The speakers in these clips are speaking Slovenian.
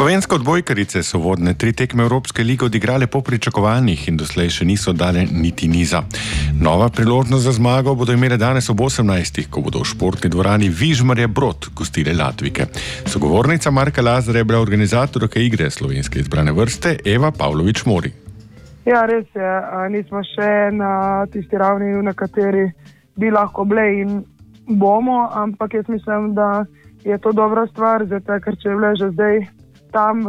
Slovenske odbojkarice so vodne 3 tekme Evropske lige odigrale po pričakovanjih in doslej še niso dale niti niza. Nova priložnost za zmago bodo imele danes ob 18. ko bodo v športni dvorani Vižmarje Brod gostile Latvijke. Sogovornica Marka Lazarja je bila organizatorka igre slovenske izbrane vrste Eva Pavlović-Mori. Ja, res je. Nismo še na tisti ravni, na kateri bi lahko bile in bomo, ampak jaz mislim, da je to dobra stvar, zato ker če je bile že zdaj tam,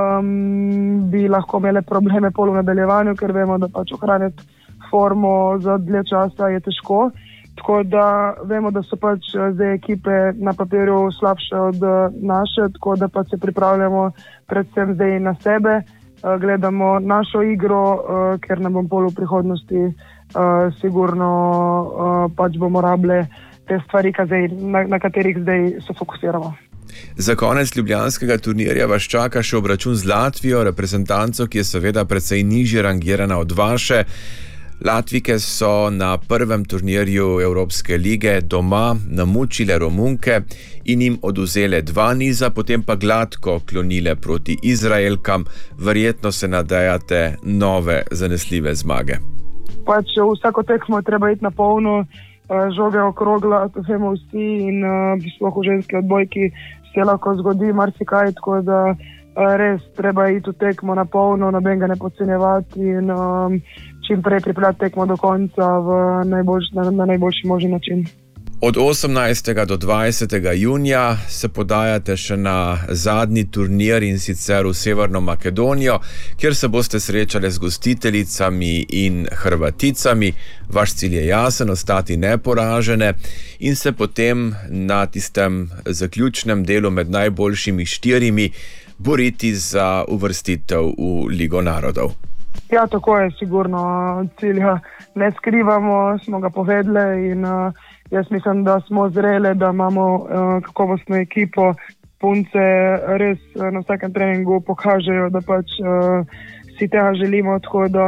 bi lahko imele probleme pol v nadaljevanju, ker vemo, da pač ohraniti formo za dlje časa je težko. Tako da vemo, da so pač zdaj ekipe na papirju slabše od naše, tako da pač se pripravljamo predvsem zdaj na sebe. Gledamo našo igro, ker nam bom pol v prihodnosti sigurno pač bomo rabile te stvari, na katerih zdaj se fokusiramo. Za konec ljubljanskega turnirja vas čaka še obračun z Latvijo, reprezentanco, ki je seveda precej nižje rangirana od vaše. Latvijke so na prvem turnirju Evropske lige doma namučile Romunke in jim oduzele 2 niza, potem pa gladko klonile proti Izraelkam. Verjetno se nadejate nove zanesljive zmage. Pač vsako tekmo je treba iti na polno, žoge okrogla, to vemo vsi in sploh v ženski odbojki se lahko zgodi marsikaj, tako da res treba iti v tekmo na polno, nobenega ne podcenjevati in čim prej pripeljati tekmo do konca na najboljši možni način. Od 18. do 20. junija se podajate še na zadnji turnir in sicer v Severno Makedonijo, kjer se boste srečali z gostiteljicami in Hrvaticami. Vaš cilj je jasen, ostati neporažene in se potem na tistem zaključnem delu med najboljšimi 4 boriti za uvrstitev v Ligo narodov. Ja, tako je, sigurno. Cilja ne skrivamo, smo ga povedali in jaz mislim, da smo zrele, da imamo kakovostno ekipo. Punce res na vsakem treningu pokažejo, da pač si tega želimo, tako da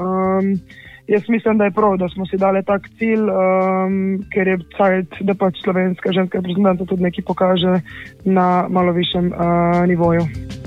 jaz mislim, da je prav, da smo si dali tak cilj, ker je cajt, da pač slovenska ženska reprezentanca tudi nekaj pokaže na malo višjem nivoju.